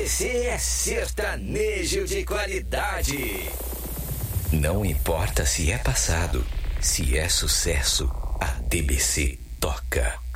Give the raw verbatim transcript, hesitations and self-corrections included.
C é sertanejo de qualidade. Não importa se é passado, se é sucesso, a T B C toca.